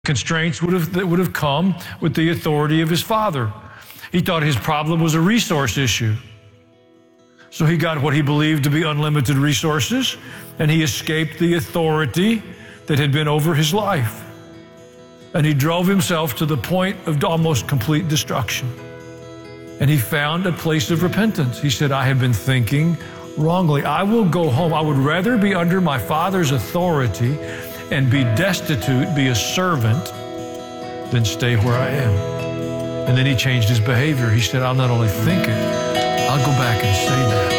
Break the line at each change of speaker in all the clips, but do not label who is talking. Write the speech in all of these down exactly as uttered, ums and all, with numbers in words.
Constraints would have, that would have come with the authority of his father. He thought his problem was a resource issue. So he got what he believed to be unlimited resources, and he escaped the authority that had been over his life. And he drove himself to the point of almost complete destruction. And he found a place of repentance. He said, I have been thinking wrongly. I will go home. I would rather be under my father's authority and be destitute, be a servant, than stay where I am. And then he changed his behavior. He said, I'll not only think it, I'll go back and say that.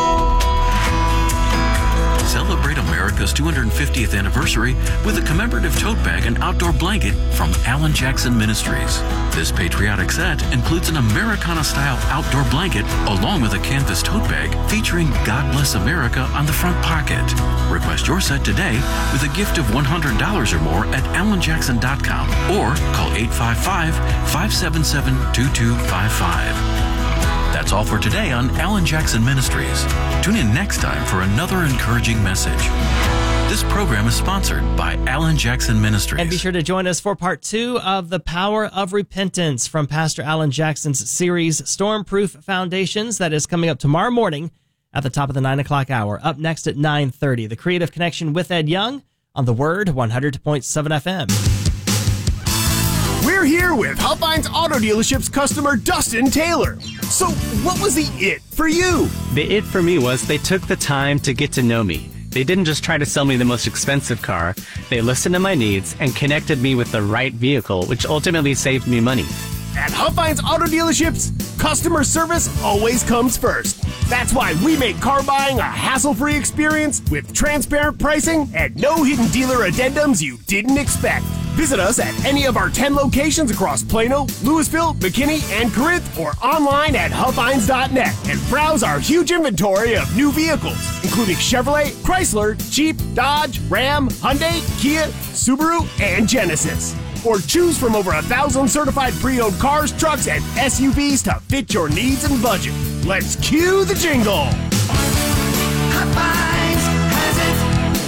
Celebrate America's two hundred fiftieth anniversary with a commemorative tote bag and outdoor blanket from Alan Jackson Ministries. This patriotic set includes an Americana-style outdoor blanket along with a canvas tote bag featuring God Bless America on the front pocket. Request your set today with a gift of one hundred dollars or more at alan jackson dot com or call eight five five, five seven seven, two two five five. That's all for today on Alan Jackson Ministries. Tune in next time for another encouraging message. This program is sponsored by Alan Jackson Ministries.
And be sure to join us for part two of The Power of Repentance from Pastor Alan Jackson's series, Stormproof Foundations, that is coming up tomorrow morning at the top of the nine o'clock hour. Up next at nine thirty, The Creative Connection with Ed Young on The Word one hundred point seven F M.
We're here with Huffines Auto Dealership's customer, Dustin Taylor. So, what was the it for you?
The it for me was they took the time to get to know me. They didn't just try to sell me the most expensive car. They listened to my needs and connected me with the right vehicle, which ultimately saved me money.
At Huffines Auto Dealerships, customer service always comes first. That's why we make car buying a hassle-free experience with transparent pricing and no hidden dealer addendums you didn't expect. Visit us at any of our ten locations across Plano, Louisville, McKinney, and Corinth, or online at huffines dot net and browse our huge inventory of new vehicles, including Chevrolet, Chrysler, Jeep, Dodge, Ram, Hyundai, Kia, Subaru, and Genesis. Or choose from over a thousand certified pre-owned cars, trucks, and S U Vs to fit your needs and budget. Let's cue the jingle.
Huffines has it.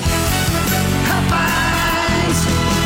Huffines has it.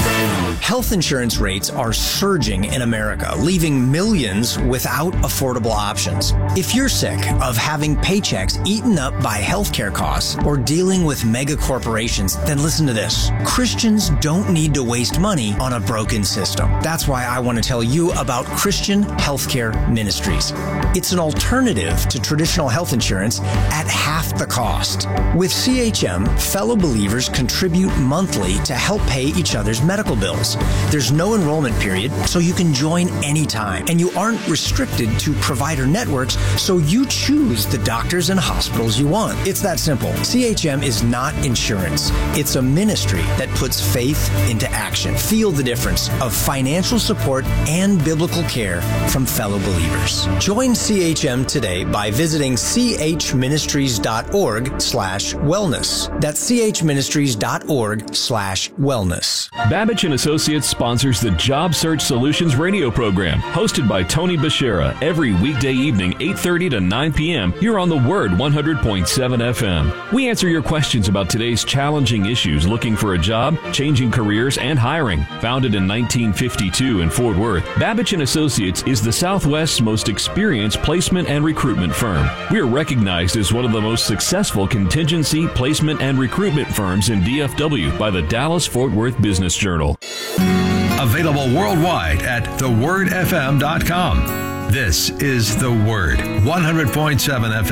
Health insurance rates are surging in America, leaving millions without affordable options. If you're sick of having paychecks eaten up by healthcare costs or dealing with mega corporations, then listen to this. Christians don't need to waste money on a broken system. That's why I want to tell you about Christian Healthcare Ministries. It's an alternative to traditional health insurance at half the cost. With C H M, fellow believers contribute monthly to help pay each other's medical bills. There's no enrollment period, so you can join anytime. And you aren't restricted to provider networks, so you choose the doctors and hospitals you want. It's that simple. C H M is not insurance. It's a ministry that puts faith into action. Feel the difference of financial support and biblical care from fellow believers. Join C H M today by visiting c h ministries dot org slash wellness. That's c h ministries dot org slash wellness.
Babbage and Associates sponsors the Job Search Solutions radio program, hosted by Tony Bashera, every weekday evening, eight thirty to nine p.m. here on The Word one hundred point seven F M. We answer your questions about today's challenging issues, looking for a job, changing careers, and hiring. Founded in nineteen fifty-two in Fort Worth, Babbage and Associates is the Southwest's most experienced placement and recruitment firm. We are recognized as one of the most successful contingency, placement, and recruitment firms in D F W by the Dallas-Fort Worth Business Journal.
Available worldwide at the word f m dot com. This is The Word, one hundred point seven F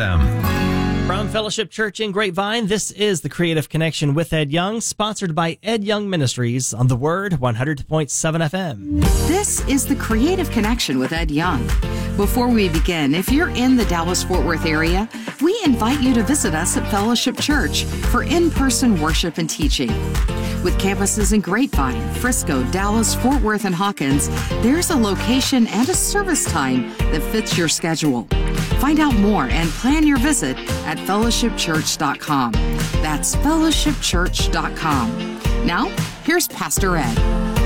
M.
From Fellowship Church in Grapevine, this is The Creative Connection with Ed Young, sponsored by Ed Young Ministries on The Word, one hundred point seven F M.
This is The Creative Connection with Ed Young. Before we begin, if you're in the Dallas-Fort Worth area, we invite you to visit us at Fellowship Church for in-person worship and teaching. With campuses in Grapevine, Frisco, Dallas, Fort Worth, and Hawkins, there's a location and a service time that fits your schedule. Find out more and plan your visit at fellowship church dot com. That's fellowship church dot com. Now, here's Pastor Ed.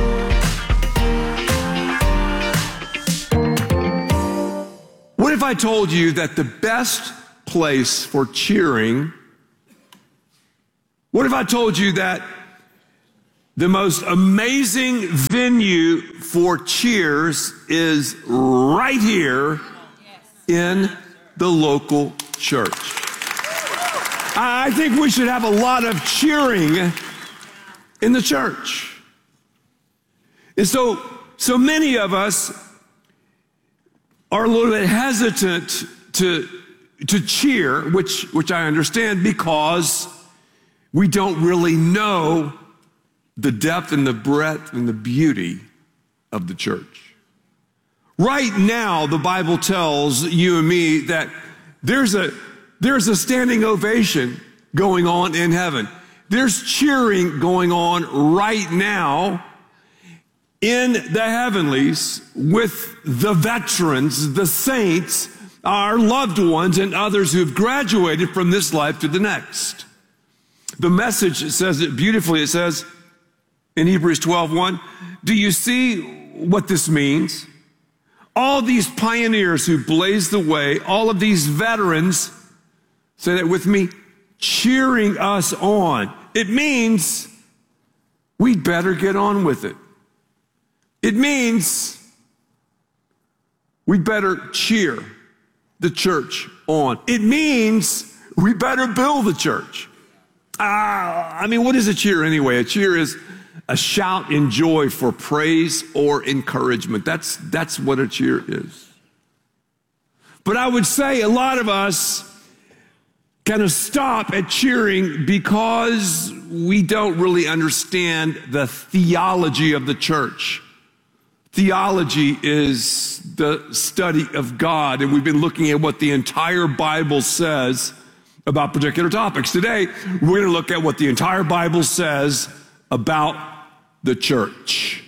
What if I told you that the best place for cheering, what if I told you that the most amazing venue for cheers is right here in the local church. I think we should have a lot of cheering in the church. And so, so many of us are a little bit hesitant to, to cheer, which, which I understand, because we don't really know the depth and the breadth and the beauty of the church. Right now, the Bible tells you and me that there's a, there's a standing ovation going on in heaven. There's cheering going on right now in the heavenlies with the veterans, the saints, our loved ones, and others who have graduated from this life to the next. The Message says it beautifully. It says in Hebrews twelve one, do you see what this means? All these pioneers who blazed the way, all of these veterans, say that with me, cheering us on. It means we'd better get on with it. It means we'd better cheer the church on. It means we better build the church. Uh, I mean, what is a cheer anyway? A cheer is a shout in joy for praise or encouragement. That's, that's what a cheer is. But I would say a lot of us kind of stop at cheering because we don't really understand the theology of the church. Theology is the study of God, and we've been looking at what the entire Bible says about particular topics. Today, we're going to look at what the entire Bible says about the church.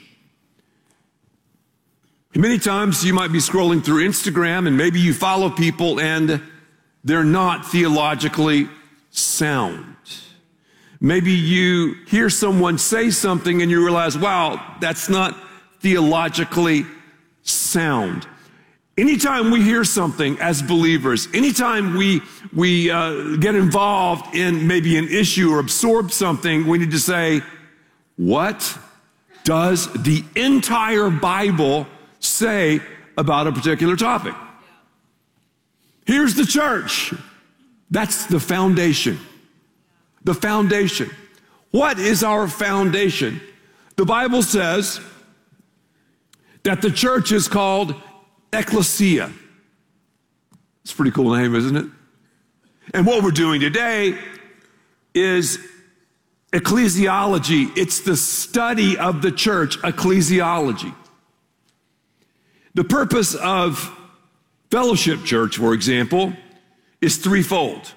Many times you might be scrolling through Instagram and maybe you follow people and they're not theologically sound. Maybe you hear someone say something and you realize, wow, that's not theologically sound. Anytime we hear something as believers, anytime we, we uh, get involved in maybe an issue or absorb something, we need to say, what does the entire Bible say about a particular topic? Here's the church. That's the foundation. The foundation. What is our foundation? The Bible says that the church is called ecclesia. It's a pretty cool name, isn't it? And what we're doing today is ecclesiology. It's the study of the church, ecclesiology. The purpose of Fellowship Church, for example, is threefold.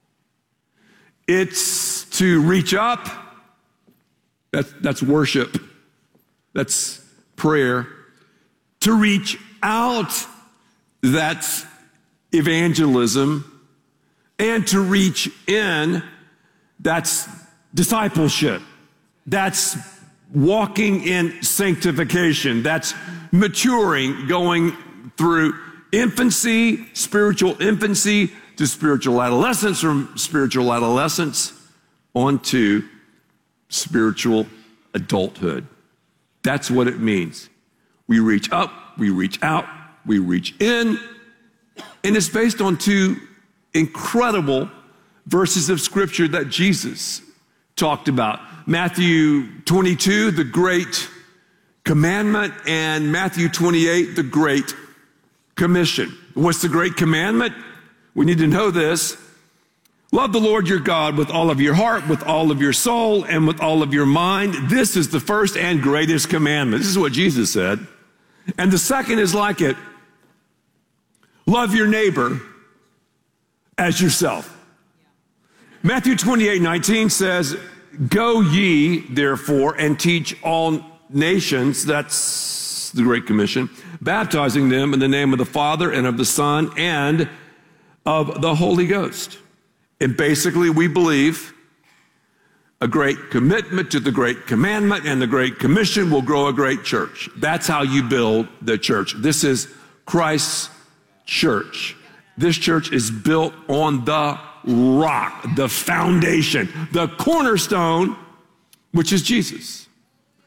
It's to reach up, that's, that's worship, that's prayer. To reach out, that's evangelism. And to reach in, that's discipleship. That's walking in sanctification. That's maturing, going through infancy, spiritual infancy, to spiritual adolescence, from spiritual adolescence onto spiritual adulthood. That's what it means. We reach up, we reach out, we reach in, and it's based on two incredible verses of scripture that Jesus talked about. Matthew twenty-two, the great commandment, and Matthew twenty-eight, the great commission. What's the great commandment? We need to know this. Love the Lord your God with all of your heart, with all of your soul, and with all of your mind. This is the first and greatest commandment. This is what Jesus said. And the second is like it. Love your neighbor as yourself. Matthew twenty-eight nineteen says, go ye, therefore, and teach all nations, that's the Great Commission, baptizing them in the name of the Father and of the Son and of the Holy Ghost. And basically, we believe a great commitment to the Great Commandment and the Great Commission will grow a great church. That's how you build the church. This is Christ's church. This church is built on the rock, the foundation, the cornerstone, which is Jesus.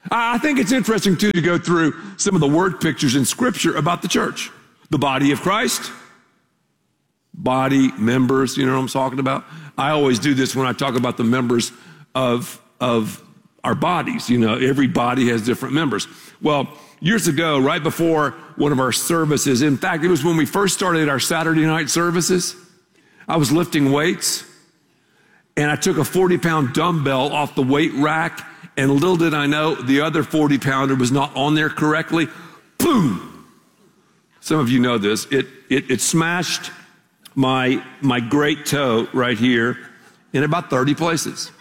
I think it's interesting, too, to go through some of the word pictures in Scripture about the church. The body of Christ, body, members, you know what I'm talking about? I always do this when I talk about the members of, of our bodies. You know, every body has different members. Well, years ago, right before one of our services, in fact, it was when we first started our Saturday night services, I was lifting weights, and I took a forty-pound dumbbell off the weight rack, and little did I know, the other forty-pounder was not on there correctly. Boom! Some of you know this. It, it, it smashed my, my great toe right here in about thirty places.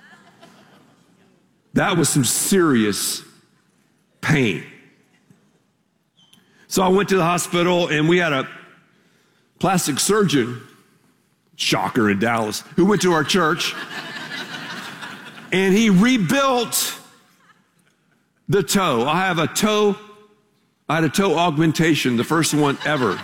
That was some serious pain. So I went to the hospital, and we had a plastic surgeon, shocker in Dallas, who went to our church, and he rebuilt the toe. I have a toe, I had a toe augmentation, the first one ever.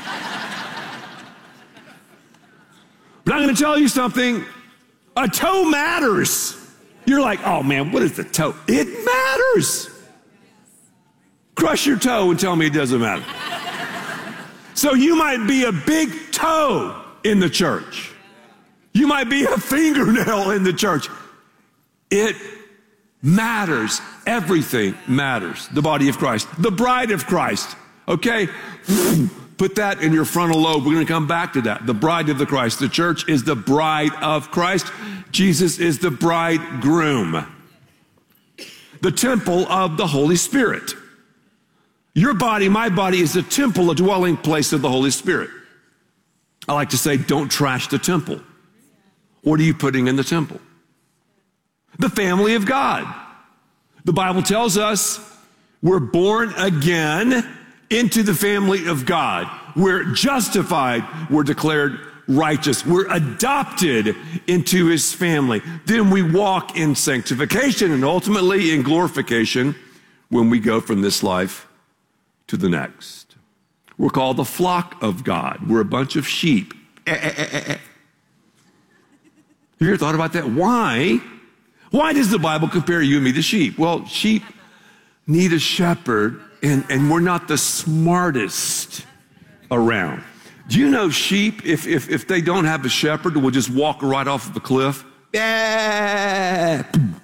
But I'm going to tell you something, a toe matters. You're like, oh man, what is the toe? It matters. Crush your toe and tell me it doesn't matter. So you might be a big toe in the church. You might be a fingernail in the church. It matters. Everything matters. The body of Christ. The bride of Christ. Okay? Put that in your frontal lobe. We're going to come back to that. The bride of the Christ. The church is the bride of Christ. Jesus is the bridegroom. The temple of the Holy Spirit. Your body, my body, is the temple, a dwelling place of the Holy Spirit. I like to say, don't trash the temple. What are you putting in the temple? The family of God. The Bible tells us we're born again into the family of God. We're justified. We're declared righteous. We're adopted into his family. Then we walk in sanctification and ultimately in glorification when we go from this life to the next. We're called the flock of God. We're a bunch of sheep. Eh, eh, eh, eh. Have you ever thought about that? Why? Why does the Bible compare you and me to sheep? Well, sheep need a shepherd, and, and we're not the smartest around. Do you know sheep, if, if, if they don't have a shepherd, will just walk right off of a cliff? Yeah.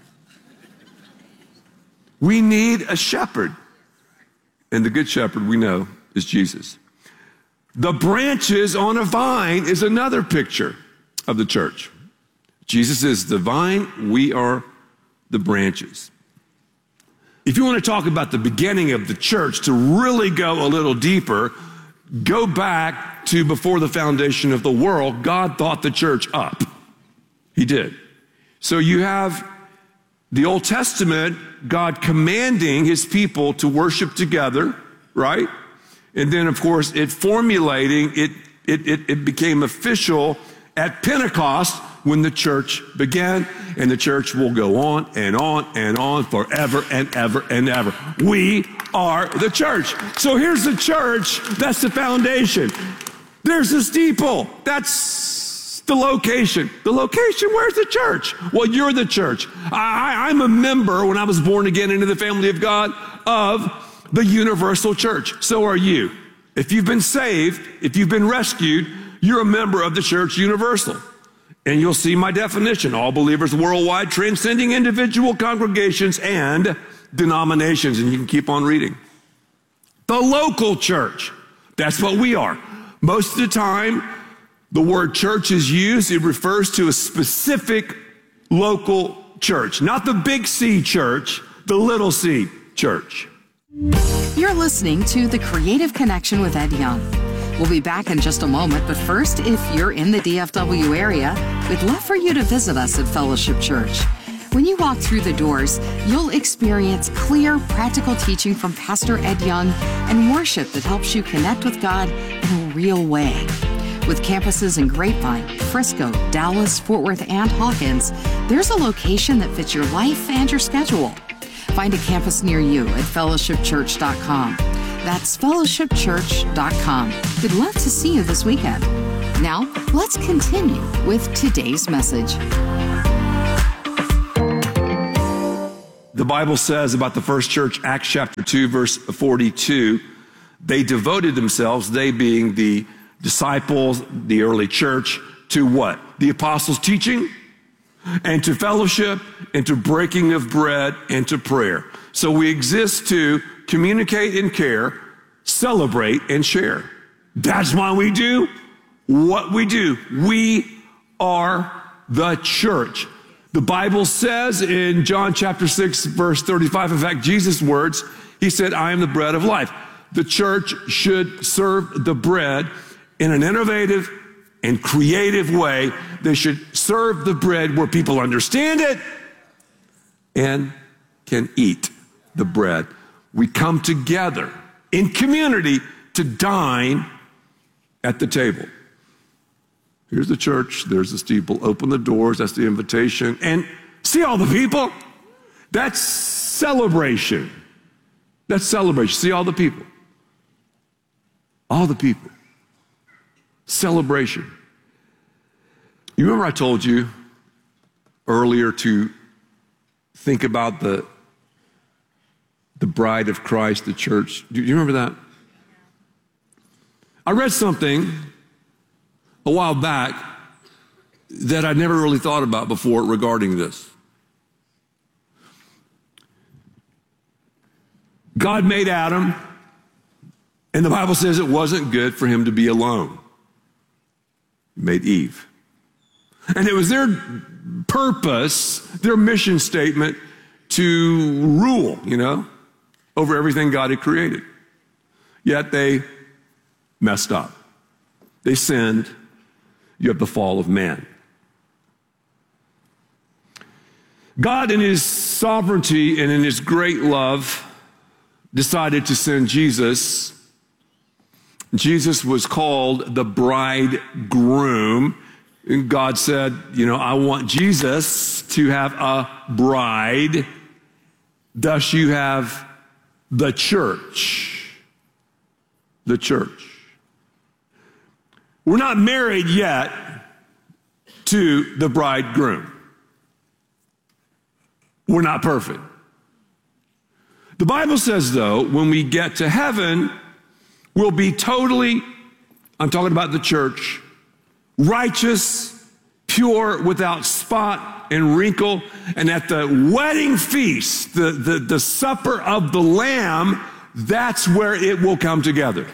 We need a shepherd. And the good shepherd we know is Jesus. The branches on a vine is another picture of the church. Jesus is the vine, we are the branches. If you want to talk about the beginning of the church, to really go a little deeper, go back to before the foundation of the world. God thought the church up. He did. So you have the Old Testament, God commanding his people to worship together, right? And then, of course, it formulating, it, it, it, it became official at Pentecost when the church began, and the church will go on and on and on forever and ever and ever. We are the church. So here's the church. That's the foundation. There's the steeple. That's the location. The location, where's the church? Well, you're the church. I, I'm a member, when I was born again into the family of God, of the universal church. So are you. If you've been saved, if you've been rescued, you're a member of the church universal. And you'll see my definition. All believers worldwide, transcending individual congregations and denominations. And you can keep on reading. The local church. That's what we are. Most of the time, the word church is used. It refers to a specific local church. Not the big C church, the little c church.
You're listening to The Creative Connection with Ed Young. We'll be back in just a moment, but first, if you're in the D F W area, we'd love for you to visit us at Fellowship Church. When you walk through the doors, you'll experience clear, practical teaching from Pastor Ed Young and worship that helps you connect with God in a real way. With campuses in Grapevine, Frisco, Dallas, Fort Worth, and Hawkins, there's a location that fits your life and your schedule. Find a campus near you at fellowship church dot com. That's fellowship church dot com. We'd love to see you this weekend. Now, let's continue with today's message.
The the Bible says about the first church, Acts chapter two, verse forty-two, they devoted themselves, they being the disciples, the early church, to what? The apostles' teaching, and to fellowship, and to breaking of bread, and to prayer. So we exist to communicate and care, celebrate and share. That's why we do what we do. We are the church. The Bible says in John chapter six, verse thirty-five, in fact, Jesus' words, he said, I am the bread of life. The church should serve the bread in an innovative and creative way. They should serve the bread where people understand it and can eat the bread. We come together in community to dine at the table. Here's the church, there's the steeple. Open the doors, that's the invitation. And see all the people? That's celebration. That's celebration. See all the people. All the people. Celebration. You remember I told you earlier to think about the, the bride of Christ, the church. Do you remember that? I read something a while back that I'd never really thought about before regarding this. God made Adam, and the Bible says it wasn't good for him to be alone. He made Eve. And it was their purpose, their mission statement to rule, you know, over everything God had created. Yet they messed up. They sinned. You have the fall of man. God, in his sovereignty and in his great love, decided to send Jesus. Jesus was called the bridegroom. And God said, you know, I want Jesus to have a bride. Thus you have the church. The church. We're not married yet to the bridegroom. We're not perfect. The Bible says, though, when we get to heaven, we'll be totally, I'm talking about the church, righteous, pure, without spot and wrinkle. And at the wedding feast, the, the, the supper of the Lamb, that's where it will come together.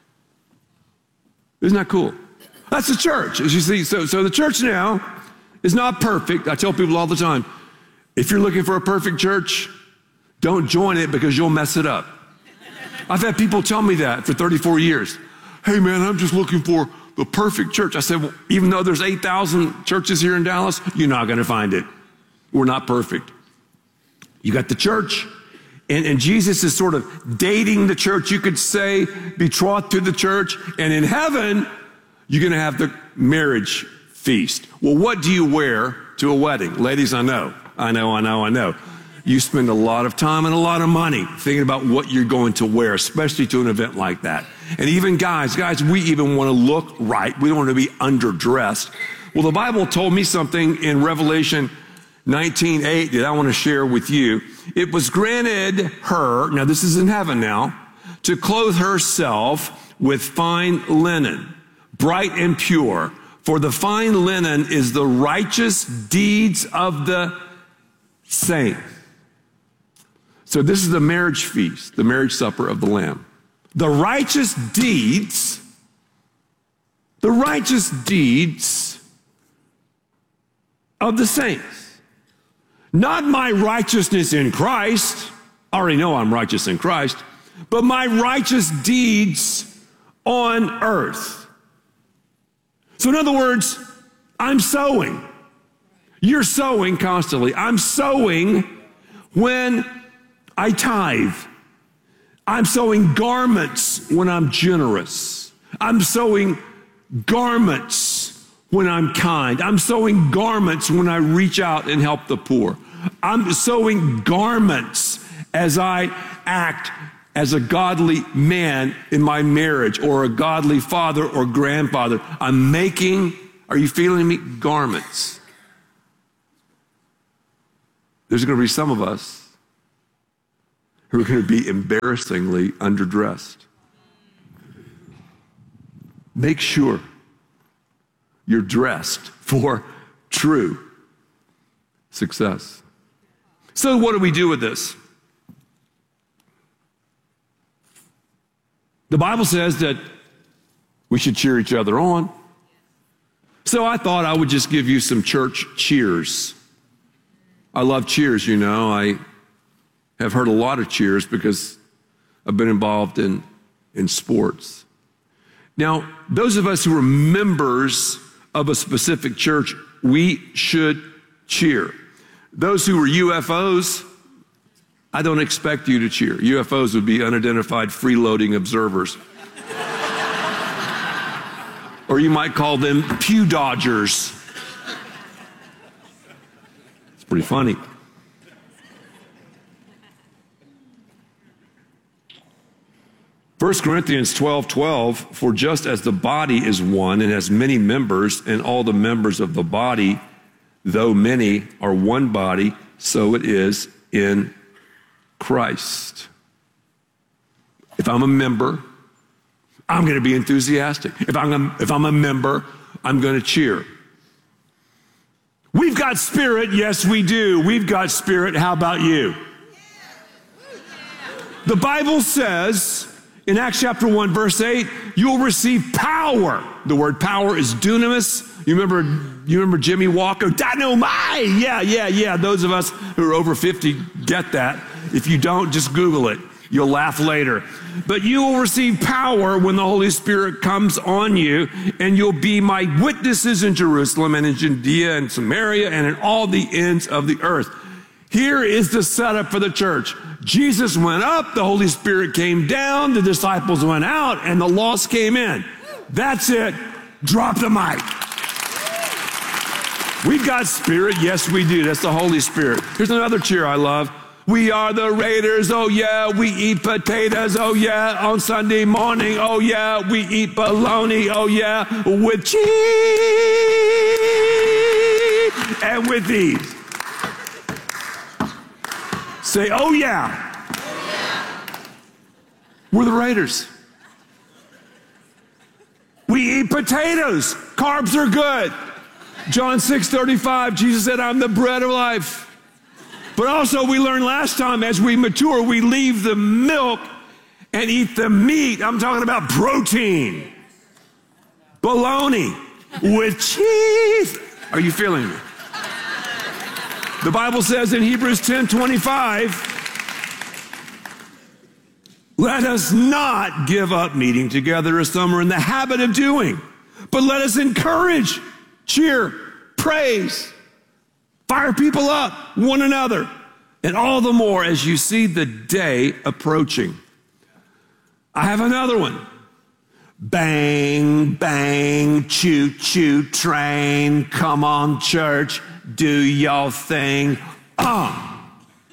Isn't that cool? That's the church, as you see. So, so the church now is not perfect. I tell people all the time, if you're looking for a perfect church, don't join it because you'll mess it up. I've had people tell me that for thirty-four years. Hey man, I'm just looking for the perfect church. I said, well, even though there's eight thousand churches here in Dallas, you're not going to find it. We're not perfect. You got the church, and, and Jesus is sort of dating the church. You could say, betrothed to the church. And in heaven, you're going to have the marriage feast. Well, what do you wear to a wedding? Ladies, I know, I know, I know, I know. You spend a lot of time and a lot of money thinking about what you're going to wear, especially to an event like that. And even guys, guys, we even want to look right. We don't want to be underdressed. Well, the Bible told me something in Revelation nineteen eight that I want to share with you. It was granted her, now this is in heaven now, to clothe herself with fine linen, bright and pure. For the fine linen is the righteous deeds of the saints. So this is the marriage feast, the marriage supper of the Lamb. The righteous deeds, the righteous deeds of the saints. Not my righteousness in Christ. I already know I'm righteous in Christ. But my righteous deeds on earth. So in other words, I'm sowing. You're sowing constantly. I'm sowing when I tithe. I'm sowing garments when I'm generous. I'm sowing garments when I'm kind. I'm sowing garments when I reach out and help the poor. I'm sowing garments as I act as a godly man in my marriage, or a godly father or grandfather. I'm making, are you feeling me? Garments. There's going to be some of us who are going to be embarrassingly underdressed. Make sure you're dressed for true success. So what do we do with this? The Bible says that we should cheer each other on. So I thought I would just give you some church cheers. I love cheers, you know. I have heard a lot of cheers because I've been involved in, in sports. Now, those of us who are members of a specific church, we should cheer. Those who are U F Os, I don't expect you to cheer. U F Os would be unidentified freeloading observers. Or you might call them pew dodgers. It's pretty funny. First Corinthians twelve twelve, for just as the body is one and has many members, and all the members of the body, though many, are one body, so it is in Christ. If I'm a member, I'm going to be enthusiastic. If I'm a, if I'm a member, I'm going to cheer. We've got spirit, yes we do. We've got spirit, how about you? The Bible says in Acts chapter one, verse eight, you'll receive power. The word power is dunamis. You remember, you remember Jimmy Walker? Dynamite! Yeah, yeah, yeah. Those of us who are over fifty get that. If you don't, just Google it. You'll laugh later. But you will receive power when the Holy Spirit comes on you, and you'll be my witnesses in Jerusalem and in Judea and Samaria and in all the ends of the earth. Here is the setup for the church. Jesus went up, the Holy Spirit came down, the disciples went out, and the lost came in. That's it. Drop the mic. We've got spirit. Yes, we do. That's the Holy Spirit. Here's another cheer I love. We are the Raiders. Oh, yeah. We eat potatoes. Oh, yeah. On Sunday morning. Oh, yeah. We eat bologna. Oh, yeah. With cheese and with these. Say, oh, yeah. Oh, yeah. We're the Raiders. We eat potatoes. Carbs are good. John six thirty-five, Jesus said, I'm the bread of life. But also we learned last time, as we mature, we leave the milk and eat the meat. I'm talking about protein. Bologna with cheese. Are you feeling me? The Bible says in Hebrews ten twenty-five, let us not give up meeting together as some are in the habit of doing, but let us encourage, cheer, praise, fire people up, one another, and all the more as you see the day approaching. I have another one. Bang, bang, choo, choo, train, come on, church, do y'all thing. Ah.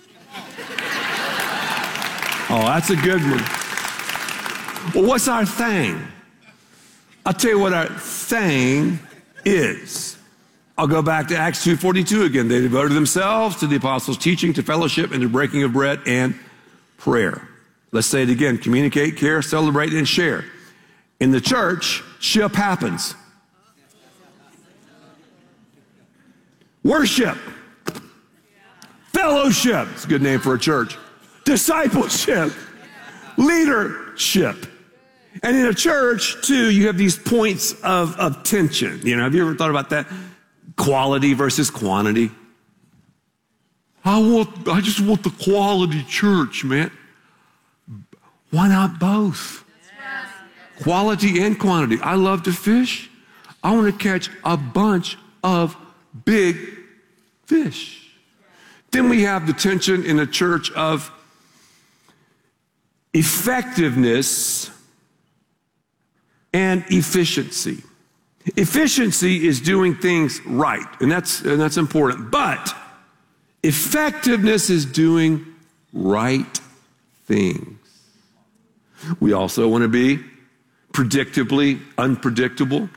Oh, that's a good one. Well, what's our thing? I'll tell you what our thing is. I'll go back to Acts two forty-two again. They devoted themselves to the apostles' teaching, to fellowship, and to breaking of bread and prayer. Let's say it again. Communicate, care, celebrate, and share. In the church, ship happens. Worship. Fellowship. It's a good name for a church. Discipleship. Leadership. And in a church, too, you have these points of, of tension. You know, have you ever thought about that? Quality versus quantity. I want, I just want the quality church, man. Why not both? Quality and quantity. I love to fish. I want to catch a bunch of big fish. Then we have the tension in a church of effectiveness and efficiency. Efficiency is doing things right, and that's, and that's important. But effectiveness is doing right things. We also want to be predictably unpredictable.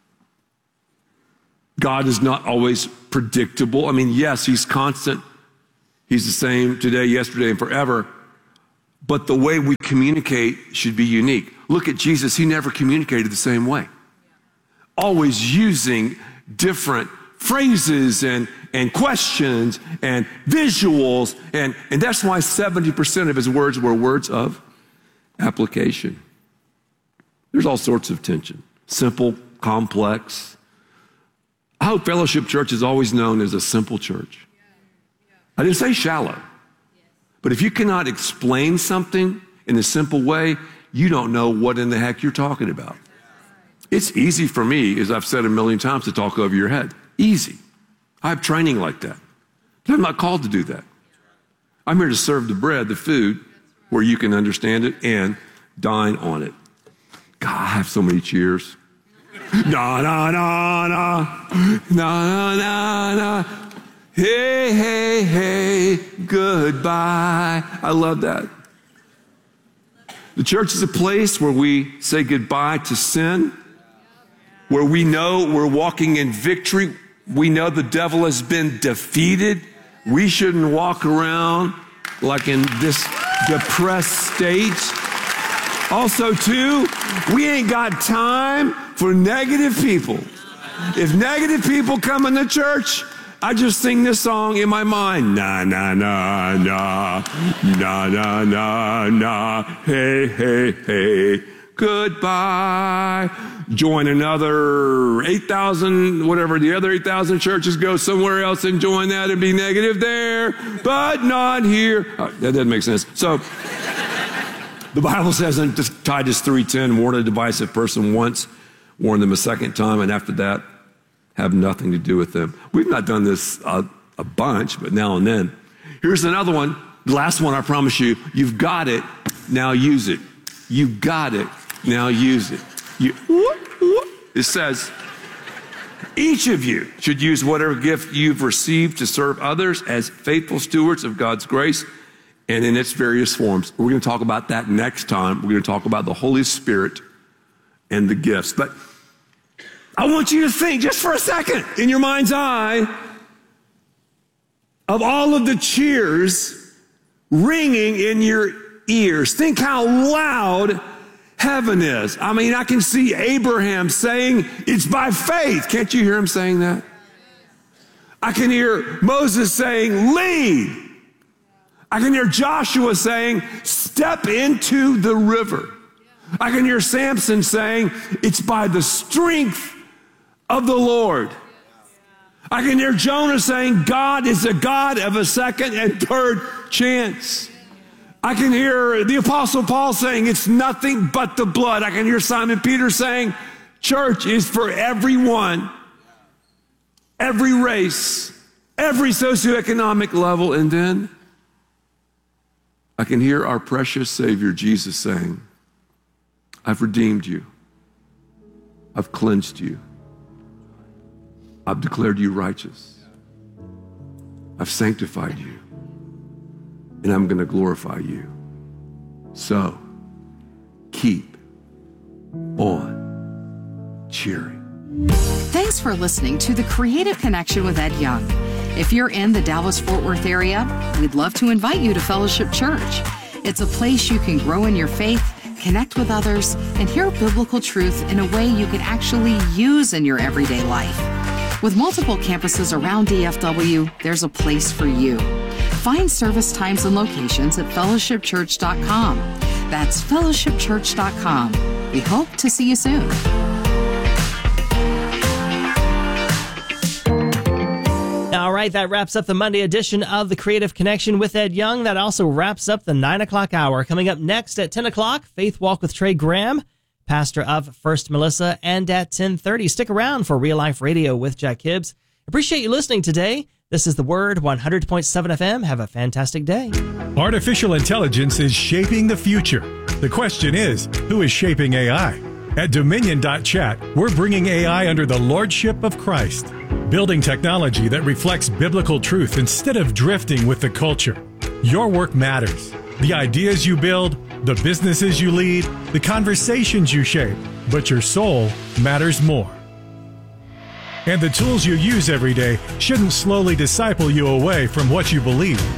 God is not always predictable. I mean, yes, he's constant. He's the same today, yesterday, and forever. but the way we communicate should be unique. Look at Jesus. He never communicated the same way. Always using different phrases and, and questions and visuals. And, and that's why seventy percent of his words were words of application. There's all sorts of tension. Simple, complex. I hope Fellowship Church is always known as a simple church. I didn't say shallow. But if you cannot explain something in a simple way, you don't know what in the heck you're talking about. It's easy for me, as I've said a million times, to talk over your head. Easy. I have training like that. But I'm not called to do that. I'm here to serve the bread, the food, where you can understand it and dine on it. God, I have so many cheers. Na, na, na, na. Na, na, na, na. Hey, hey, hey, goodbye. I love that. The church is a place where we say goodbye to sin, where we know we're walking in victory. We know the devil has been defeated. We shouldn't walk around like in this depressed state. Also, too, we ain't got time for negative people. If negative people come in the church, I just sing this song in my mind. Na, na, na, na, na, na, na, na, hey, hey, hey, goodbye. Join another eight thousand, whatever, the other eight thousand churches, go somewhere else and join that and be negative there, but not here. Oh, that doesn't make sense. So, the Bible says in Titus three ten, warn a divisive person once, warn them a second time, and after that, have nothing to do with them. We've not done this a, a bunch, but now and then. Here's another one. The last one, I promise you. You've got it, now use it. You've got it, now use it. You, it says, each of you should use whatever gift you've received to serve others as faithful stewards of God's grace and in its various forms. We're going to talk about that next time. We're going to talk about the Holy Spirit and the gifts. But I want you to think just for a second in your mind's eye of all of the cheers ringing in your ears. Think how loud heaven is. I mean, I can see Abraham saying, it's by faith. Can't you hear him saying that? I can hear Moses saying, lead. I can hear Joshua saying, step into the river. I can hear Samson saying, it's by the strength of the Lord. I can hear Jonah saying, God is a God of a second and third chance. I can hear the Apostle Paul saying, it's nothing but the blood. I can hear Simon Peter saying, church is for everyone, every race, every socioeconomic level. And then I can hear our precious Savior Jesus saying, I've redeemed you. I've cleansed you. I've declared you righteous. I've sanctified you. And I'm going to glorify you. So, keep on cheering.
Thanks for listening to The Creative Connection with Ed Young. If you're in the Dallas-Fort Worth area, we'd love to invite you to Fellowship Church. It's a place you can grow in your faith, connect with others, and hear biblical truth in a way you can actually use in your everyday life. With multiple campuses around D F W, there's a place for you. Find service times and locations at fellowship church dot com. That's fellowship church dot com. We hope to see you soon.
All right, that wraps up the Monday edition of The Creative Connection with Ed Young. That also wraps up the nine o'clock hour. Coming up next at ten o'clock, Faith Walk with Trey Graham, pastor of First Melissa, and at ten thirty. Stick around for Real Life Radio with Jack Hibbs. Appreciate you listening today. This is The Word, one hundred point seven F M. Have a fantastic day.
Artificial intelligence is shaping the future. The question is, who is shaping A I? At Dominion dot chat, we're bringing A I under the lordship of Christ, building technology that reflects biblical truth instead of drifting with the culture. Your work matters. The ideas you build, the businesses you lead, the conversations you shape, but your soul matters more. And the tools you use every day shouldn't slowly disciple you away from what you believe.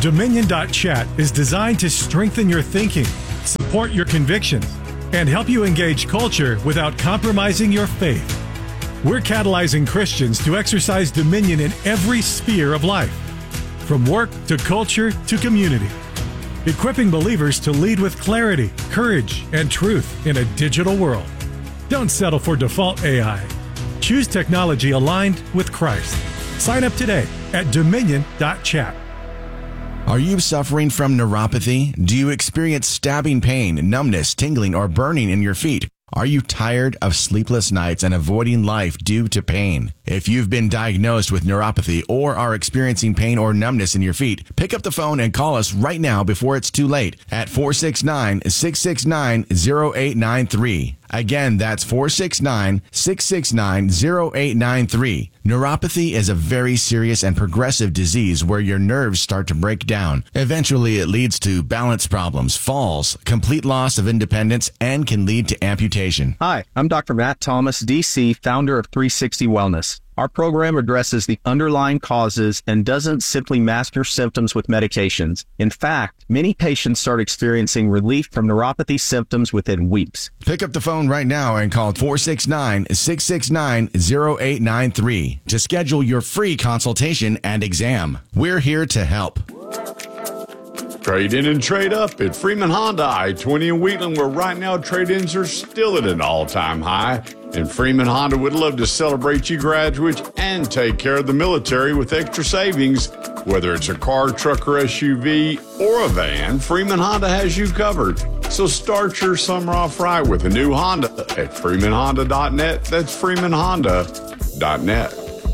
Dominion dot chat is designed to strengthen your thinking, support your convictions, and help you engage culture without compromising your faith. We're catalyzing Christians to exercise dominion in every sphere of life, from work to culture to community, equipping believers to lead with clarity, courage, and truth in a digital world. Don't settle for default A I. Choose technology aligned with Christ. Sign up today at Dominion dot chat.
Are you suffering from neuropathy? Do you experience stabbing pain, numbness, tingling, or burning in your feet? Are you tired of sleepless nights and avoiding life due to pain? If you've been diagnosed with neuropathy or are experiencing pain or numbness in your feet, pick up the phone and call us right now before it's too late at four six nine, six six nine, zero eight nine three. Again, that's four six nine, six six nine, zero eight nine three. Neuropathy is a very serious and progressive disease where your nerves start to break down. Eventually, it leads to balance problems, falls, complete loss of independence, and can lead to amputation.
Hi, I'm Doctor Matt Thomas, D C, founder of three sixty Wellness. Our program addresses the underlying causes and doesn't simply mask your symptoms with medications. In fact, many patients start experiencing relief from neuropathy symptoms within weeks.
Pick up the phone right now and call four six nine, six six nine, zero eight nine three to schedule your free consultation and exam. We're here to help.
Trade in and trade up at Freeman Honda I twenty in Wheatland, where right now trade-ins are still at an all-time high. And Freeman Honda would love to celebrate you graduates and take care of the military with extra savings. Whether it's a car, truck, or S U V, or a van, Freeman Honda has you covered. So start your summer off right with a new Honda at Freeman Honda dot net. That's Freeman Honda dot net.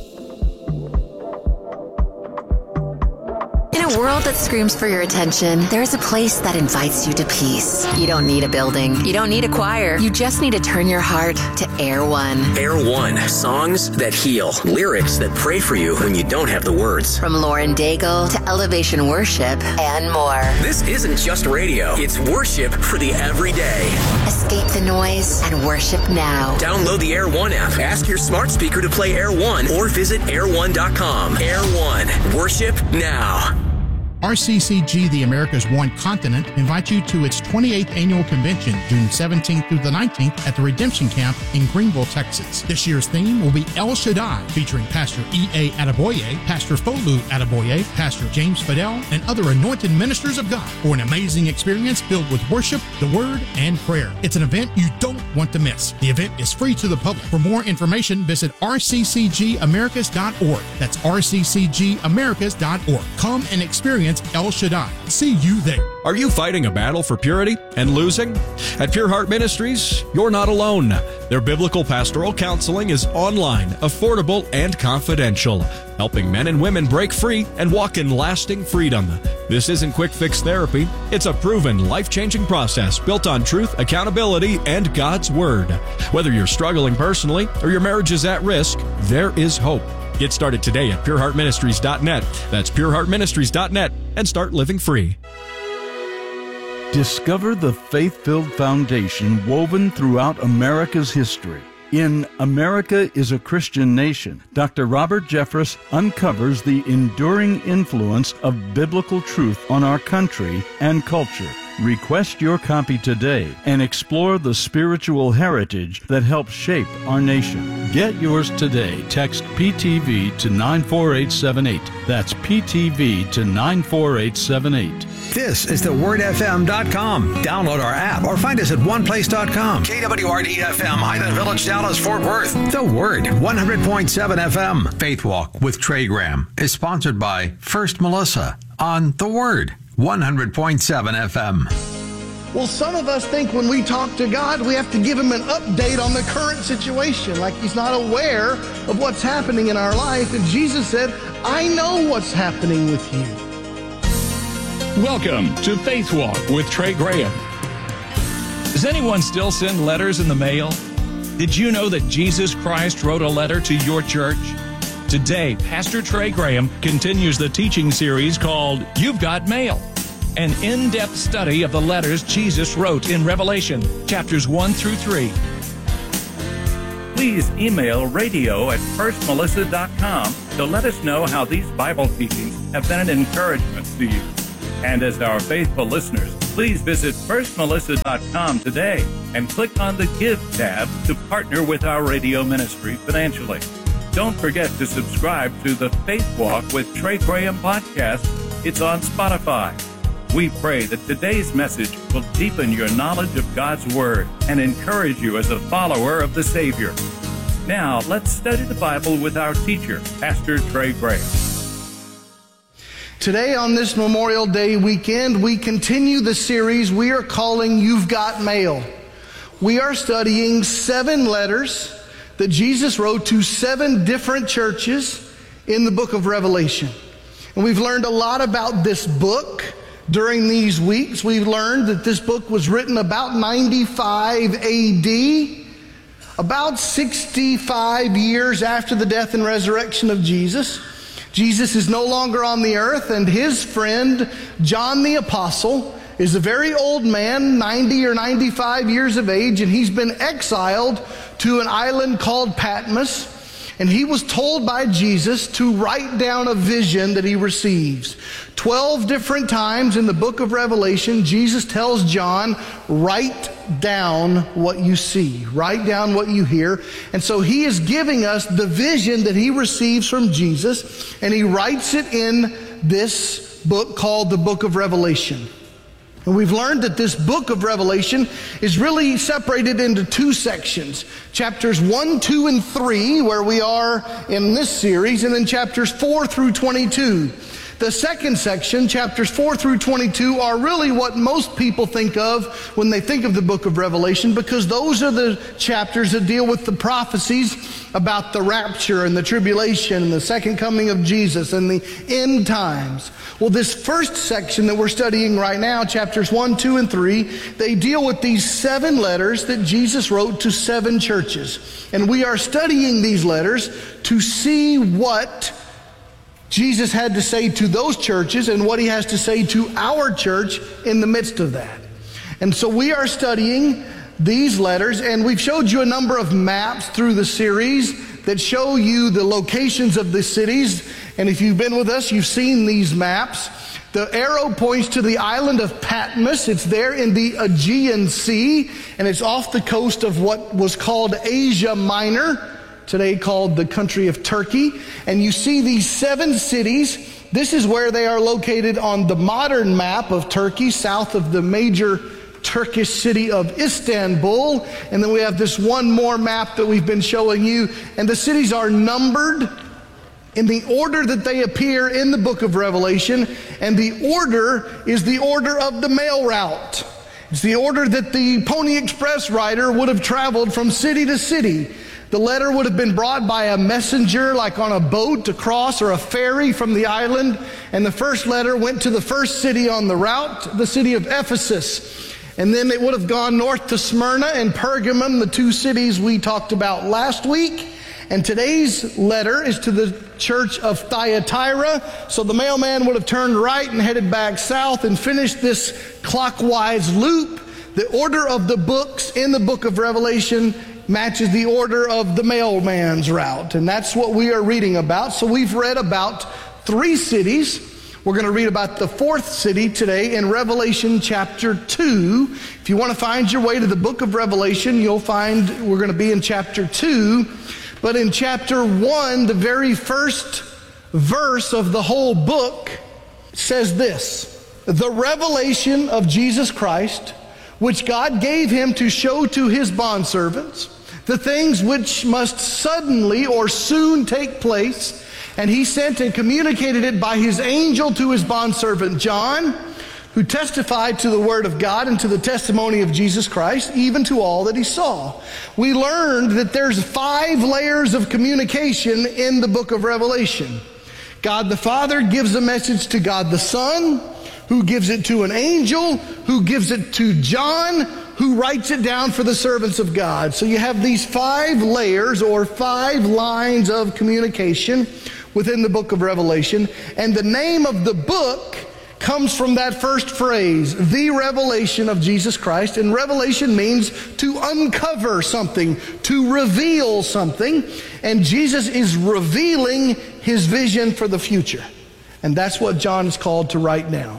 In a world that screams for your attention, there's a place that invites you to peace. You don't need a building. You don't need a choir. You just need to turn your heart to Air One.
Air One. Songs that heal. Lyrics that pray for you when you don't have the words.
From Lauren Daigle to Elevation Worship and more.
This isn't just radio. It's worship for the everyday.
Escape the noise and worship now.
Download the Air One app. Ask your smart speaker to play Air One or visit air one dot com. Air One. Worship now.
R C C G, the America's One Continent, invites you to its twenty-eighth annual convention, June seventeenth through the nineteenth at the Redemption Camp in Greenville, Texas. This year's theme will be El Shaddai, featuring Pastor E A Adeboye, Pastor Folu Adeboye, Pastor James Fidel, and other anointed ministers of God for an amazing experience filled with worship, the Word, and prayer. It's an event you don't want to miss. The event is free to the public. For more information, visit r c c g americas dot org. That's r c c g americas dot org. Come and experience El Shaddai. See you there.
Are you fighting a battle for purity and losing? At Pure Heart Ministries, you're not alone. Their biblical pastoral counseling is online, affordable, and confidential, helping men and women break free and walk in lasting freedom. This isn't quick fix therapy. It's a proven, life-changing process built on truth, accountability, and God's Word. Whether you're struggling personally or your marriage is at risk, there is hope. Get started today at pure heart ministries dot net. That's pure heart ministries dot net and start living free.
Discover the faith-filled foundation woven throughout America's history. In America is a Christian Nation, Doctor Robert Jeffress uncovers the enduring influence of biblical truth on our country and culture. Request your copy today and explore the spiritual heritage that helps shape our nation. Get yours today. Text P T V to nine four eight seven eight. That's P T V to nine four eight seven eight.
This is the word f m dot com. Download our app or find us at one place dot com. K W R D F M, Highland Village, Dallas, Fort Worth. The Word, one hundred point seven F M. Faith Walk with Trey Graham is sponsored by First Melissa on The Word, one hundred point seven F M.
Well, some of us think when we talk to God, we have to give him an update on the current situation, like he's not aware of what's happening in our life. And Jesus said, I know what's happening with you.
Welcome to Faith Walk with Trey Graham. Does anyone still send letters in the mail? Did you know that Jesus Christ wrote a letter to your church? Today, Pastor Trey Graham continues the teaching series called You've Got Mail, an in-depth study of the letters Jesus wrote in Revelation, chapters one through three.
Please email radio at first melissa dot com to let us know how these Bible teachings have been an encouragement to you. And as our faithful listeners, please visit first melissa dot com today and click on the Give tab to partner with our radio ministry financially. Don't forget to subscribe to the Faith Walk with Trey Graham podcast. It's on Spotify. We pray that today's message will deepen your knowledge of God's Word and encourage you as a follower of the Savior. Now, let's study the Bible with our teacher, Pastor Trey Graham.
Today on this Memorial Day weekend, we continue the series we are calling You've Got Mail. We are studying seven letters that Jesus wrote to seven different churches in the book of Revelation. And we've learned a lot about this book during these weeks. We've learned that this book was written about ninety-five A D, about sixty-five years after the death and resurrection of Jesus. Jesus is no longer on the earth, and his friend, John the Apostle, is a very old man, ninety or ninety-five years of age, and he's been exiled to an island called Patmos. And he was told by Jesus to write down a vision that he receives. Twelve different times in the book of Revelation, Jesus tells John, write down what you see. Write down what you hear. And so he is giving us the vision that he receives from Jesus, and he writes it in this book called the Book of Revelation. And we've learned that this book of Revelation is really separated into two sections. Chapters one, two, and three, where we are in this series, and then chapters four through twenty-two. The second section, chapters four through twenty-two, are really what most people think of when they think of the book of Revelation, because those are the chapters that deal with the prophecies about the rapture and the tribulation and the second coming of Jesus and the end times. Well, this first section that we're studying right now, chapters one, two, and three, they deal with these seven letters that Jesus wrote to seven churches. And we are studying these letters to see what Jesus had to say to those churches and what he has to say to our church in the midst of that. And so we are studying these letters, and we've showed you a number of maps through the series that show you the locations of the cities. And if you've been with us, you've seen these maps. The arrow points to the island of Patmos. It's there in the Aegean Sea, and it's off the coast of what was called Asia Minor, today called the country of Turkey. And you see these seven cities. This is where they are located on the modern map of Turkey, south of the major Turkish city of Istanbul. And then we have this one more map that we've been showing you. And the cities are numbered in the order that they appear in the book of Revelation. And the order is the order of the mail route. It's the order that the Pony Express rider would have traveled from city to city. The letter would have been brought by a messenger, like on a boat across, or a ferry from the island. And the first letter went to the first city on the route, the city of Ephesus. And then it would have gone north to Smyrna and Pergamum, the two cities we talked about last week. And today's letter is to the church of Thyatira. So the mailman would have turned right and headed back south and finished this clockwise loop. The order of the books in the book of Revelation matches the order of the mailman's route. And that's what we are reading about. So we've read about three cities. We're going to read about the fourth city today in Revelation chapter two. If you want to find your way to the book of Revelation, you'll find we're going to be in chapter two. But in chapter one, the very first verse of the whole book says this: the revelation of Jesus Christ, which God gave him to show to his bondservants, the things which must suddenly or soon take place. And he sent and communicated it by his angel to his bondservant John, who testified to the word of God and to the testimony of Jesus Christ, even to all that he saw. We learned that there's five layers of communication in the book of Revelation. God the Father gives a message to God the Son, who gives it to an angel, who gives it to John, who writes it down for the servants of God. So you have these five layers or five lines of communication within the book of Revelation. And the name of the book comes from that first phrase, the revelation of Jesus Christ. And revelation means to uncover something, to reveal something. And Jesus is revealing his vision for the future. And that's what John is called to write now.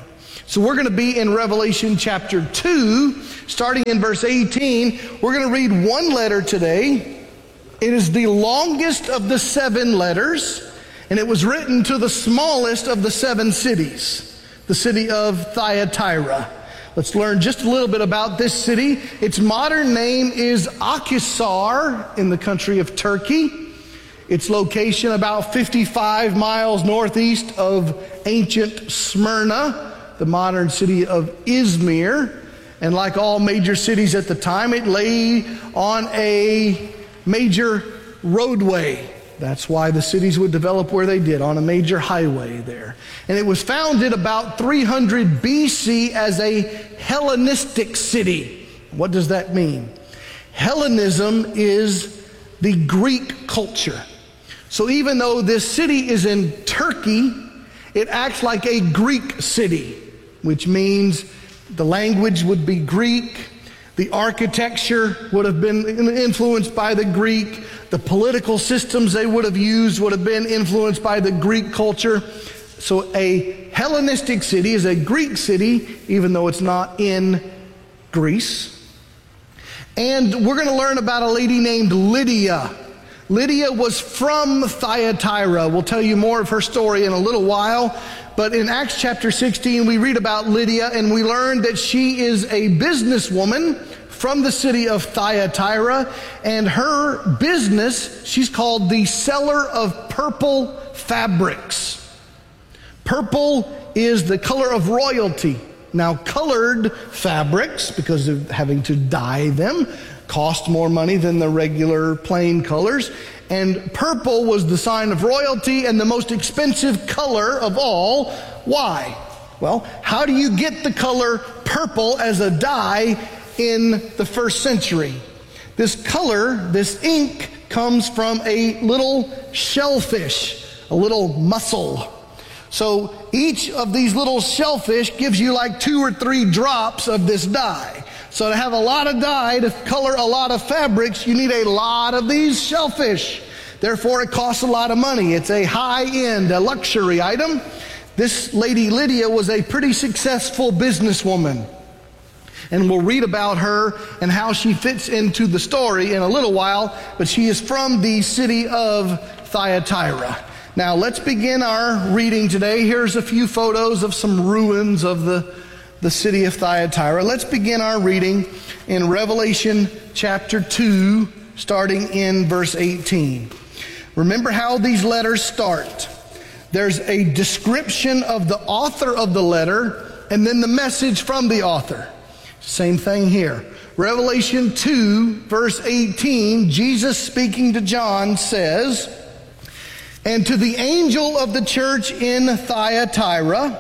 So we're going to be in Revelation chapter two, starting in verse eighteen. We're going to read one letter today. It is the longest of the seven letters, and it was written to the smallest of the seven cities, the city of Thyatira. Let's learn just a little bit about this city. Its modern name is Akhisar in the country of Turkey. Its location about fifty-five miles northeast of ancient Smyrna, the modern city of Izmir. And like all major cities at the time, it lay on a major roadway. That's why the cities would develop where they did, on a major highway there. And it was founded about three hundred B C as a Hellenistic city. What does that mean? Hellenism is the Greek culture. So even though this city is in Turkey, it acts like a Greek city, which means the language would be Greek, the architecture would have been influenced by the Greek, the political systems they would have used would have been influenced by the Greek culture. So a Hellenistic city is a Greek city, even though it's not in Greece. And we're going to learn about a lady named Lydia. Lydia was from Thyatira. We'll tell you more of her story in a little while. But in Acts chapter sixteen, we read about Lydia, and we learn that she is a businesswoman from the city of Thyatira. And her business, she's called the seller of purple fabrics. Purple is the color of royalty. Now, colored fabrics, because of having to dye them, cost more money than the regular plain colors. And purple was the sign of royalty and the most expensive color of all. Why? Well, how do you get the color purple as a dye in the first century? This color, this ink, comes from a little shellfish, a little mussel. So each of these little shellfish gives you like two or three drops of this dye. So to have a lot of dye to color a lot of fabrics, you need a lot of these shellfish. Therefore, it costs a lot of money. It's a high-end, a luxury item. This lady Lydia was a pretty successful businesswoman. And we'll read about her and how she fits into the story in a little while. But she is from the city of Thyatira. Now, let's begin our reading today. Here's a few photos of some ruins of the the city of Thyatira. Let's begin our reading in Revelation chapter two, starting in verse eighteen. Remember how these letters start. There's a description of the author of the letter, and then the message from the author. Same thing here. Revelation two, verse eighteen, Jesus speaking to John says, "And to the angel of the church in Thyatira,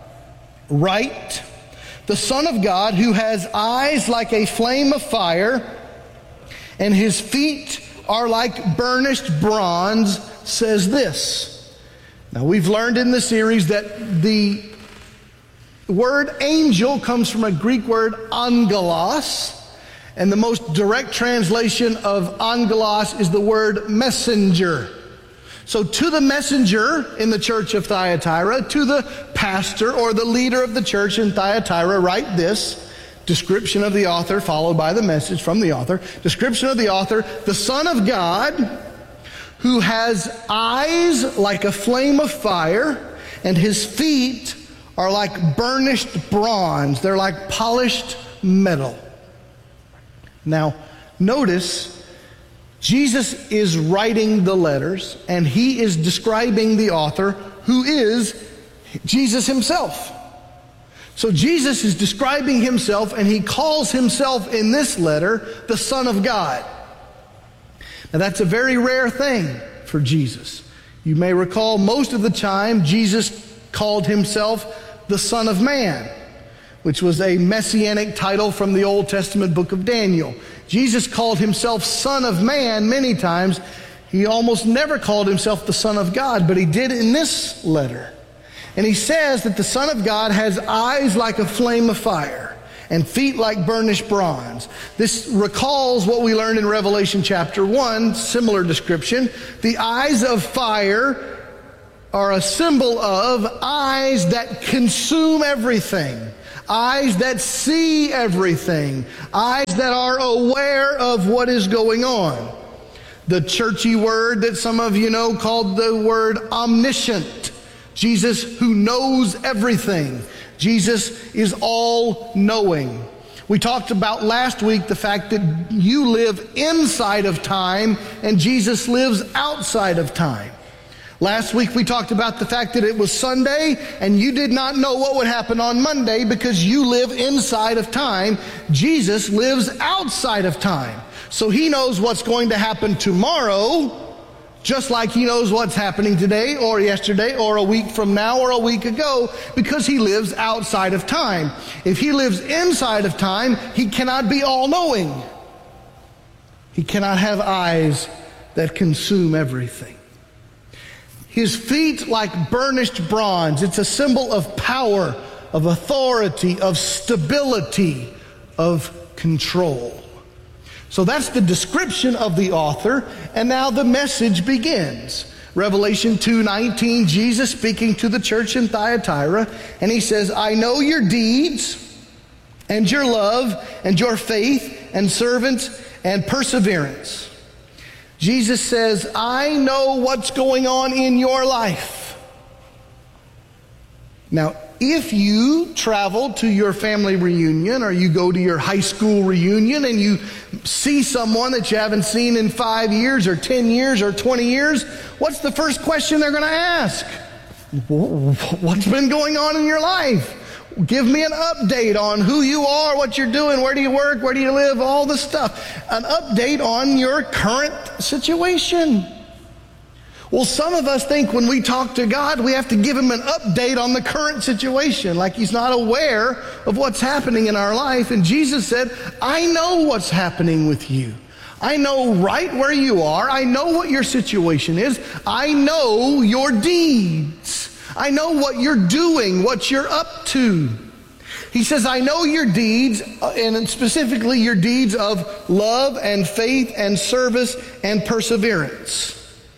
write, the Son of God, who has eyes like a flame of fire, and his feet are like burnished bronze, says this." Now, we've learned in the series that the word angel comes from a Greek word angelos, and the most direct translation of angelos is the word messenger. So to the messenger in the church of Thyatira, to the pastor or the leader of the church in Thyatira, write this. Description of the author, followed by the message from the author. Description of the author, the Son of God, who has eyes like a flame of fire, and his feet are like burnished bronze. They're like polished metal. Now, notice Jesus is writing the letters, and he is describing the author, who is Jesus himself. So Jesus is describing himself, and he calls himself in this letter the Son of God. Now that's a very rare thing for Jesus. You may recall most of the time Jesus called himself the Son of Man, which was a messianic title from the Old Testament book of Daniel. Jesus called himself Son of Man many times. He almost never called himself the Son of God, but he did in this letter. And he says that the Son of God has eyes like a flame of fire and feet like burnished bronze. This recalls what we learned in Revelation chapter one, similar description. The eyes of fire are a symbol of eyes that consume everything, eyes that see everything, eyes that are aware of what is going on. The churchy word that some of you know called the word omniscient. Jesus who knows everything. Jesus is all-knowing. We talked about last week the fact that you live inside of time and Jesus lives outside of time. Last week we talked about the fact that it was Sunday and you did not know what would happen on Monday because you live inside of time. Jesus lives outside of time. So he knows what's going to happen tomorrow, just like he knows what's happening today or yesterday or a week from now or a week ago, because he lives outside of time. If he lives inside of time, he cannot be all-knowing. He cannot have eyes that consume everything. His feet like burnished bronze. It's a symbol of power, of authority, of stability, of control. So that's the description of the author, and now the message begins. Revelation two nineteen, Jesus speaking to the church in Thyatira, and he says, I know your deeds, and your love, and your faith, and servants, and perseverance. Jesus says, I know what's going on in your life. Now, if you travel to your family reunion or you go to your high school reunion and you see someone that you haven't seen in five years or ten years or twenty years, what's the first question they're going to ask? What's been going on in your life? Give me an update on who you are, what you're doing, where do you work, where do you live, all the stuff. An update on your current situation. Well, some of us think when we talk to God, we have to give him an update on the current situation, like he's not aware of what's happening in our life. And Jesus said, I know what's happening with you. I know right where you are. I know what your situation is. I know your deeds. I know what you're doing, what you're up to. He says, I know your deeds, and specifically your deeds of love and faith and service and perseverance.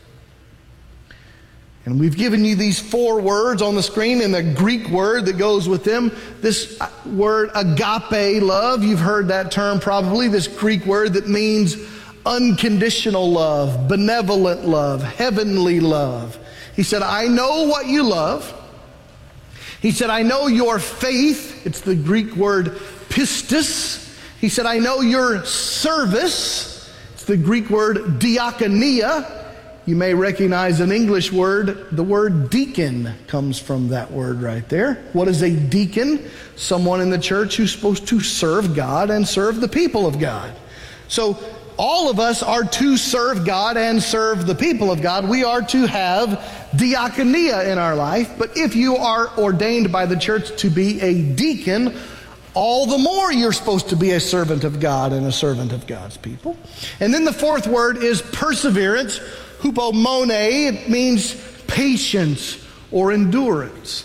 And we've given you these four words on the screen and the Greek word that goes with them. This word agape love, you've heard that term probably. This Greek word that means unconditional love, benevolent love, heavenly love. He said, I know what you love. He said, I know your faith. It's the Greek word pistis. He said, I know your service. It's the Greek word diakonia. You may recognize an English word. The word deacon comes from that word right there. What is a deacon? Someone in the church who's supposed to serve God and serve the people of God. So all of us are to serve God and serve the people of God. We are to have diakonia in our life. But if you are ordained by the church to be a deacon, all the more you're supposed to be a servant of God and a servant of God's people. And then the fourth word is perseverance. Hupomone, it means patience or endurance.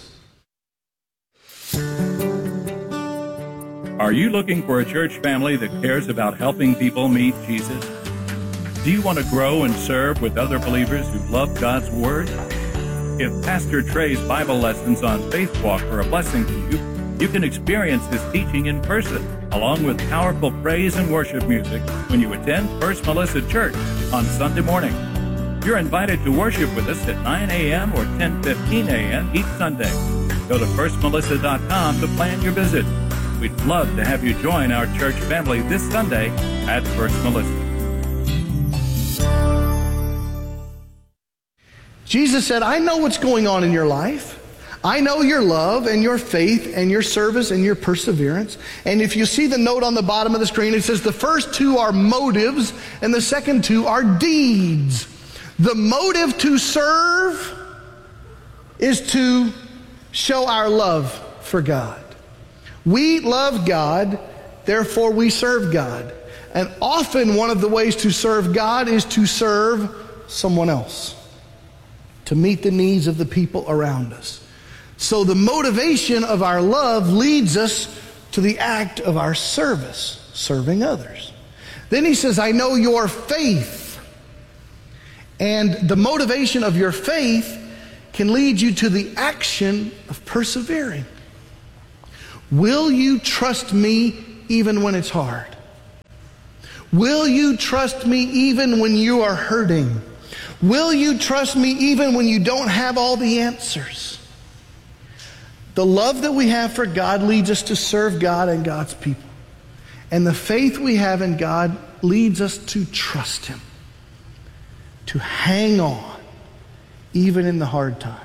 Are you looking for a church family that cares about helping people meet Jesus? Do you want to grow and serve with other believers who love God's Word? If Pastor Trey's Bible lessons on Faith Walk are a blessing to you, you can experience his teaching in person, along with powerful praise and worship music when you attend First Melissa Church on Sunday morning. You're invited to worship with us at nine a.m. or ten fifteen a.m. each Sunday. Go to first melissa dot com to plan your visit. We'd love to have you join our church family this Sunday at First Melissa.
Jesus said, I know what's going on in your life. I know your love and your faith and your service and your perseverance. And if you see the note on the bottom of the screen, it says the first two are motives and the second two are deeds. The motive to serve is to show our love for God. We love God, therefore we serve God. And often one of the ways to serve God is to serve someone else, to meet the needs of the people around us. So the motivation of our love leads us to the act of our service, serving others. Then he says, I know your faith. And the motivation of your faith can lead you to the action of persevering. Will you trust me even when it's hard? Will you trust me even when you are hurting? Will you trust me even when you don't have all the answers? The love that we have for God leads us to serve God and God's people. And the faith we have in God leads us to trust Him, to hang on even in the hard times.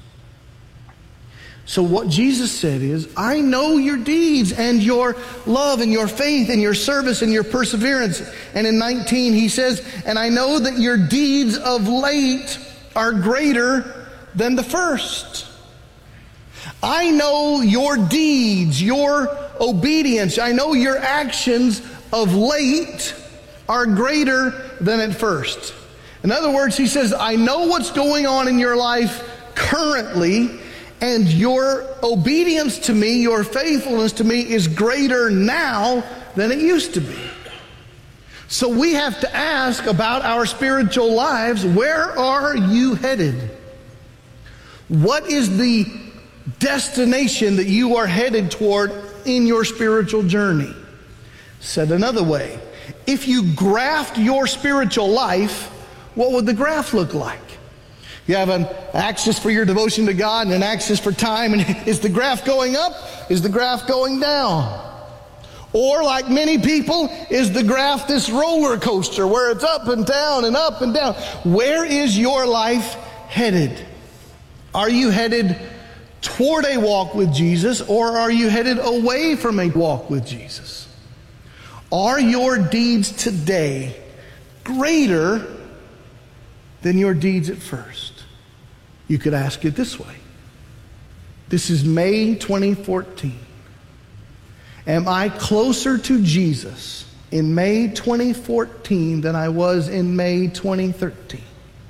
So what Jesus said is, I know your deeds and your love and your faith and your service and your perseverance. And in nineteen he says, and I know that your deeds of late are greater than the first. I know your deeds, your obedience. I know your actions of late are greater than at first. In other words, he says, I know what's going on in your life currently, and your obedience to me, your faithfulness to me is greater now than it used to be. So we have to ask about our spiritual lives, where are you headed? What is the destination that you are headed toward in your spiritual journey? Said another way, if you graphed your spiritual life, what would the graph look like? You have an axis for your devotion to God and an axis for time. And is the graph going up? Is the graph going down? Or like many people, is the graph this roller coaster where it's up and down and up and down? Where is your life headed? Are you headed toward a walk with Jesus, or are you headed away from a walk with Jesus? Are your deeds today greater than your deeds at first? You could ask it this way. This is May twenty fourteen. Am I closer to Jesus in May twenty fourteen than I was in May twenty thirteen?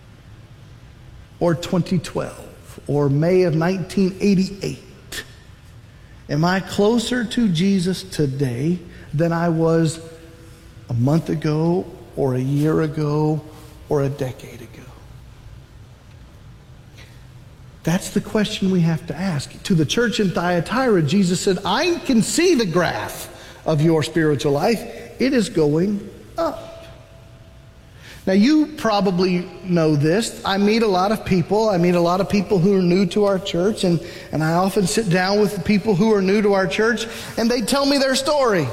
Or twenty twelve? Or May of nineteen eighty-eight? Am I closer to Jesus today than I was a month ago, or a year ago, or a decade ago? That's the question we have to ask. To the church in Thyatira, Jesus said, I can see the graph of your spiritual life. It is going up. Now, you probably know this. I meet a lot of people. I meet a lot of people who are new to our church, and, and I often sit down with people who are new to our church, and they tell me their story.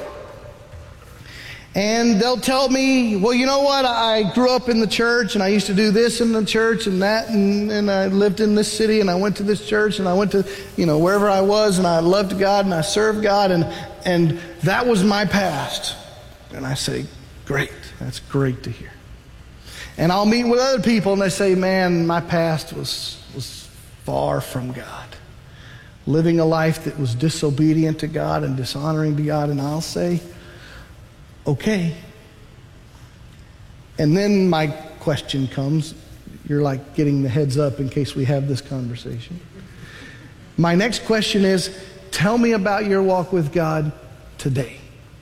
And they'll tell me, well, you know what? I grew up in the church, and I used to do this in the church and that, and, and I lived in this city, and I went to this church, and I went to, you know, wherever I was, and I loved God, and I served God, and, and that was my past. And I say, great. That's great to hear. And I'll meet with other people, and they say, man, my past was, was far from God. Living a life that was disobedient to God and dishonoring to God. And I'll say, okay. And then my question comes. You're like getting the heads up in case we have this conversation. My next question is, tell me about your walk with God today.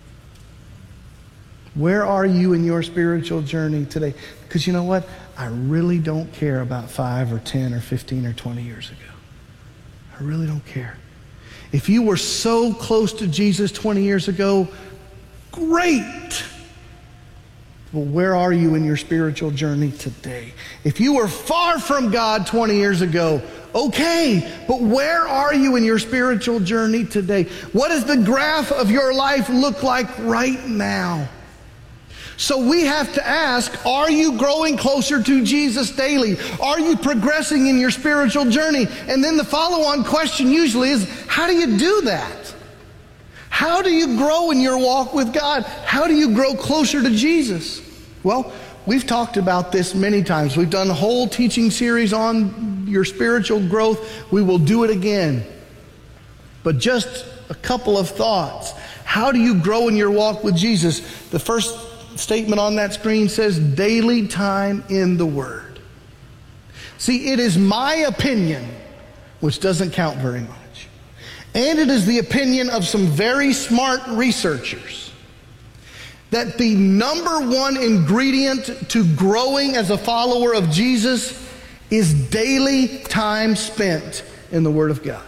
Where are you in your spiritual journey today? Because you know what? I really don't care about five or ten or fifteen or twenty years ago. I really don't care. If you were so close to Jesus twenty years ago, great. Well, where are you in your spiritual journey today? If you were far from God twenty years ago, okay, but where are you in your spiritual journey today? What does the graph of your life look like right now? So we have to ask, are you growing closer to Jesus daily? Are you progressing in your spiritual journey? And then the follow-on question usually is, how do you do that? How do you grow in your walk with God? How do you grow closer to Jesus? Well, we've talked about this many times. We've done a whole teaching series on your spiritual growth. We will do it again. But just a couple of thoughts. How do you grow in your walk with Jesus? The first statement on that screen says daily time in the Word. See, it is my opinion, which doesn't count very much, and it is the opinion of some very smart researchers, that the number one ingredient to growing as a follower of Jesus is daily time spent in the Word of God.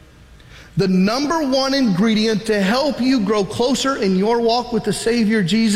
The number one ingredient to help you grow closer in your walk with the Savior Jesus